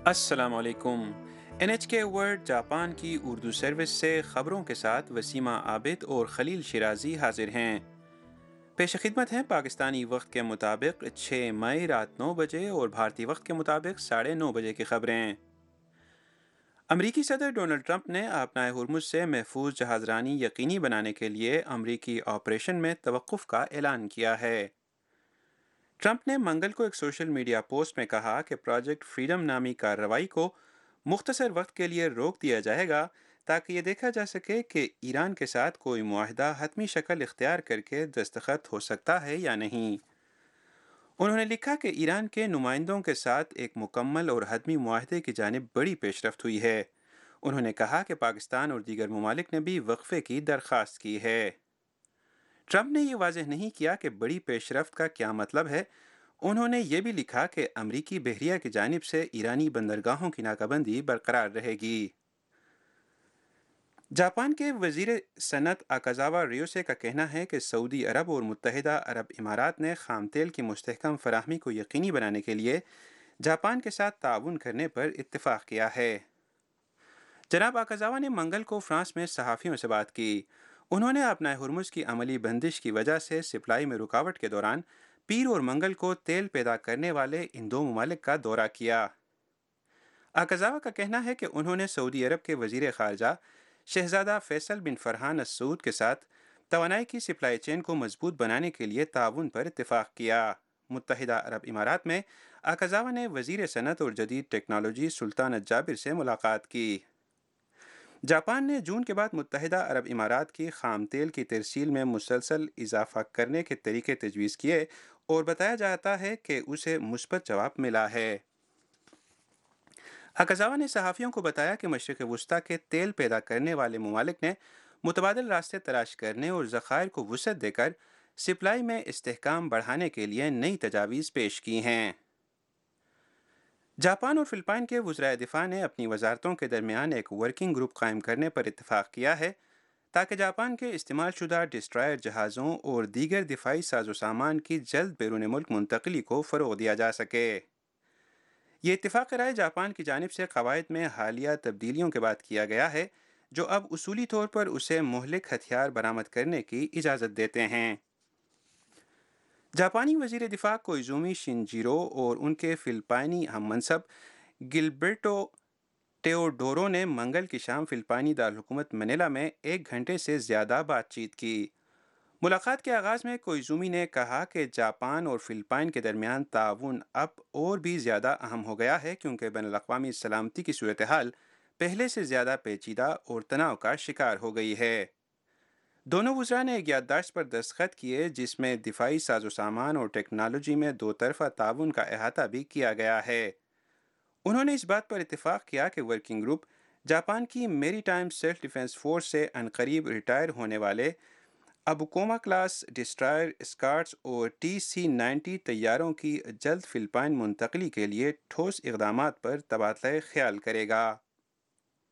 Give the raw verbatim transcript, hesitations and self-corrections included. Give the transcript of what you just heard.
السلام علیکم۔ N H کے ورلڈ جاپان کی اردو سروس سے خبروں کے ساتھ وسیمہ عابد اور خلیل شیرازی حاضر ہیں۔ پیش خدمت ہیں پاکستانی وقت کے مطابق چھ مئی رات نو بجے اور بھارتی وقت کے مطابق ساڑھے نو بجے کی خبریں۔ امریکی صدر ڈونلڈ ٹرمپ نے آبنائے ہرمز سے محفوظ جہاز رانی یقینی بنانے کے لیے امریکی آپریشن میں توقف کا اعلان کیا ہے۔ ٹرمپ نے منگل کو ایک سوشل میڈیا پوسٹ میں کہا کہ پروجیکٹ فریڈم نامی کارروائی کو مختصر وقت کے لیے روک دیا جائے گا تاکہ یہ دیکھا جا سکے کہ ایران کے ساتھ کوئی معاہدہ حتمی شکل اختیار کر کے دستخط ہو سکتا ہے یا نہیں۔ انہوں نے لکھا کہ ایران کے نمائندوں کے ساتھ ایک مکمل اور حتمی معاہدے کی جانب بڑی پیش رفت ہوئی ہے۔ انہوں نے کہا کہ پاکستان اور دیگر ممالک نے بھی وقفے کی درخواست کی ہے۔ ٹرمپ نے یہ واضح نہیں کیا کہ بڑی پیش رفت کا کیا مطلب ہے۔ انہوں نے یہ بھی لکھا کہ امریکی بحریہ کی جانب سے ایرانی بندرگاہوں کی ناکہ بندی برقرار رہے گی۔ جاپان کے وزیر صنعت آکازاوا ریوسے کا کہنا ہے کہ سعودی عرب اور متحدہ عرب امارات نے خام تیل کی مستحکم فراہمی کو یقینی بنانے کے لیے جاپان کے ساتھ تعاون کرنے پر اتفاق کیا ہے۔ جناب آکازاوا نے منگل کو فرانس میں صحافیوں سے بات کی۔ انہوں نے اپنا ہرمز کی عملی بندش کی وجہ سے سپلائی میں رکاوٹ کے دوران پیر اور منگل کو تیل پیدا کرنے والے ان دو ممالک کا دورہ کیا۔ آکازاوا کا کہنا ہے کہ انہوں نے سعودی عرب کے وزیر خارجہ شہزادہ فیصل بن فرحان السعود کے ساتھ توانائی کی سپلائی چین کو مضبوط بنانے کے لیے تعاون پر اتفاق کیا۔ متحدہ عرب امارات میں آکازاوا نے وزیر صنعت اور جدید ٹیکنالوجی سلطان الجابر سے ملاقات کی۔ جاپان نے جون کے بعد متحدہ عرب امارات کی خام تیل کی ترسیل میں مسلسل اضافہ کرنے کے طریقے تجویز کیے اور بتایا جاتا ہے کہ اسے مثبت جواب ملا ہے۔ آکازاوا نے صحافیوں کو بتایا کہ مشرق وسطیٰ کے تیل پیدا کرنے والے ممالک نے متبادل راستے تلاش کرنے اور ذخائر کو وسعت دے کر سپلائی میں استحکام بڑھانے کے لیے نئی تجاویز پیش کی ہیں۔ جاپان اور فلپائن کے وزرائے دفاع نے اپنی وزارتوں کے درمیان ایک ورکنگ گروپ قائم کرنے پر اتفاق کیا ہے تاکہ جاپان کے استعمال شدہ ڈسٹرائر جہازوں اور دیگر دفاعی ساز و سامان کی جلد بیرون ملک منتقلی کو فروغ دیا جا سکے۔ یہ اتفاق رائے جاپان کی جانب سے قواعد میں حالیہ تبدیلیوں کے بعد کیا گیا ہے جو اب اصولی طور پر اسے مہلک ہتھیار برآمد کرنے کی اجازت دیتے ہیں۔ جاپانی وزیر دفاع کوئزومی شنجیرو اور ان کے فلپائنی ہم منصب گلبرٹو ٹیوڈورو نے منگل کی شام فلپائنی دارالحکومت منیلا میں ایک گھنٹے سے زیادہ بات چیت کی۔ ملاقات کے آغاز میں کوئزومی نے کہا کہ جاپان اور فلپائن کے درمیان تعاون اب اور بھی زیادہ اہم ہو گیا ہے کیونکہ بین الاقوامی سلامتی کی صورتحال پہلے سے زیادہ پیچیدہ اور تناؤ کا شکار ہو گئی ہے۔ دونوں وزراء نے ایک یادداشت پر دستخط کیے جس میں دفاعی ساز و سامان اور ٹیکنالوجی میں دو طرفہ تعاون کا احاطہ بھی کیا گیا ہے۔ انہوں نے اس بات پر اتفاق کیا کہ ورکنگ گروپ جاپان کی میری ٹائم سیلف ڈیفنس فورس سے عنقریب ریٹائر ہونے والے ابوکوما کلاس ڈسٹرائر اسکارٹس اور ٹی سی نائنٹی طیاروں کی جلد فلپائن منتقلی کے لیے ٹھوس اقدامات پر تبادلہ خیال کرے گا۔